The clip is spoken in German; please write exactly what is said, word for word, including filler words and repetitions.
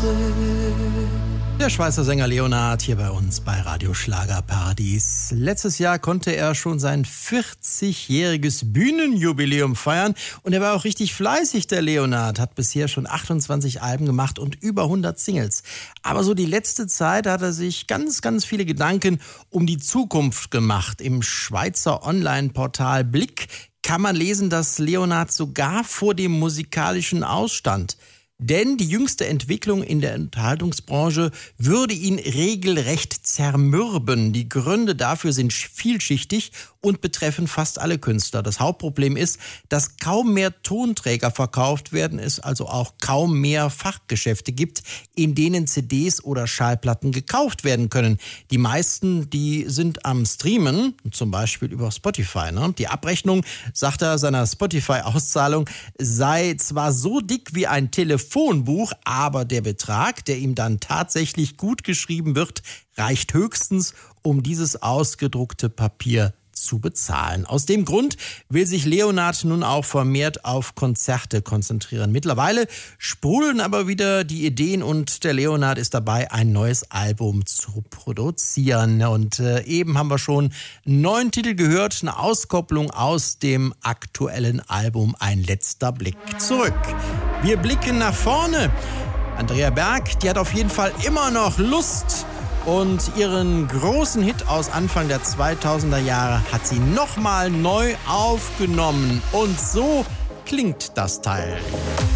Der Schweizer Sänger Leonhard hier bei uns bei Radio Schlagerparadies. Letztes Jahr konnte er schon sein vierzigjähriges Bühnenjubiläum feiern und er war auch richtig fleißig, der Leonhard. Hat bisher schon achtundzwanzig Alben gemacht und über hundert Singles. Aber so die letzte Zeit hat er sich ganz, ganz viele Gedanken um die Zukunft gemacht. Im Schweizer Online-Portal Blick kann man lesen, dass Leonhard sogar vor dem musikalischen Ausstand. Denn die jüngste Entwicklung in der Unterhaltungsbranche würde ihn regelrecht zermürben. Die Gründe dafür sind vielschichtig und betreffen fast alle Künstler. Das Hauptproblem ist, dass kaum mehr Tonträger verkauft werden, es also auch kaum mehr Fachgeschäfte gibt, in denen C Ds oder Schallplatten gekauft werden können. Die meisten, die sind am Streamen, zum Beispiel über Spotify. Ne? Die Abrechnung, sagt er, seiner Spotify-Auszahlung sei zwar so dick wie ein Telefonbuch, aber der Betrag, der ihm dann tatsächlich gut geschrieben wird, reicht höchstens, um dieses ausgedruckte Papier zu bezahlen. Aus dem Grund will sich Leonhard nun auch vermehrt auf Konzerte konzentrieren. Mittlerweile sprudeln aber wieder die Ideen und der Leonhard ist dabei, ein neues Album zu produzieren. Und äh, eben haben wir schon einen neuen Titel gehört, eine Auskopplung aus dem aktuellen Album Ein letzter Blick zurück. Wir blicken nach vorne. Andrea Berg, die hat auf jeden Fall immer noch Lust. Und ihren großen Hit aus Anfang der zweitausender Jahre hat sie nochmal neu aufgenommen. Und so klingt das Teil.